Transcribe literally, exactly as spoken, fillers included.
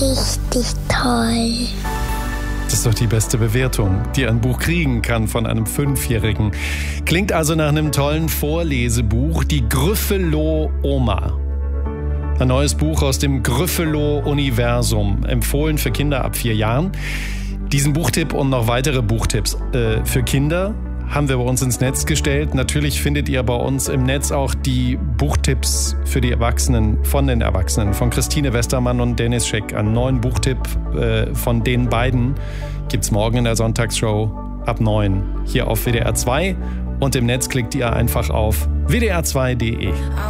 richtig toll. Das ist doch die beste Bewertung, die ein Buch kriegen kann von einem Fünfjährigen. Klingt also nach einem tollen Vorlesebuch, die Gryffalo-Oma. Ein neues Buch aus dem Gryffalo-Universum, empfohlen für Kinder ab vier Jahren. Diesen Buchtipp und noch weitere Buchtipps äh, für Kinder haben wir bei uns ins Netz gestellt. Natürlich findet ihr bei uns im Netz auch die Buchtipps für die Erwachsenen, von den Erwachsenen, von Christine Westermann und Dennis Scheck. Einen neuen Buchtipp äh, von den beiden gibt's morgen in der Sonntagsshow ab neun hier auf W D R zwei. Und im Netz klickt ihr einfach auf w d r zwei punkt d e.